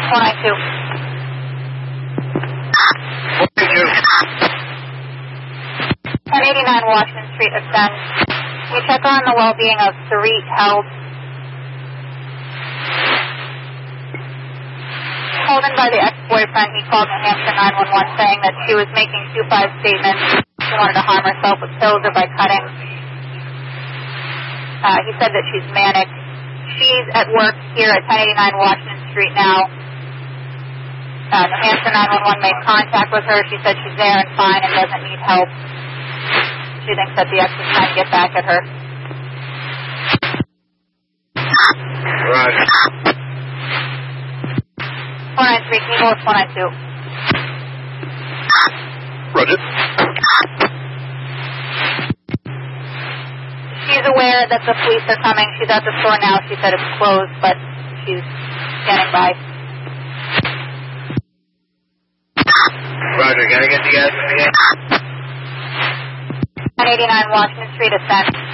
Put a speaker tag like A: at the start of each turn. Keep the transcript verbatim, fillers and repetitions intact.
A: four nine two. ten eighty-nine Washington Street, ascend. We check on the well-being of Sarit Held. Called in by the ex-boyfriend, he called New Hampshire nine one one saying that she was making two five statements. She wanted to harm herself with pills or by cutting. Uh, he said that she's manic. She's at work here at ten eighty-nine Washington Street now. Uh, New Hampshire nine one one made contact with her. She said she's there and fine and doesn't need help. She thinks that the ex is trying to get back at her.
B: Right.
A: four nine three, can you go with four nine two?
B: Roger.
A: She's aware that the police are coming. She's at the store now. She said it's closed, but she's standing by.
B: Roger, gotta get the guys from here.
A: ten eighty-nine Washington Street, ascend.